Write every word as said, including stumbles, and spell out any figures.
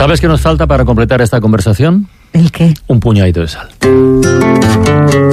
¿Sabes qué nos falta para completar esta conversación? ¿El qué? Un puñadito de sal.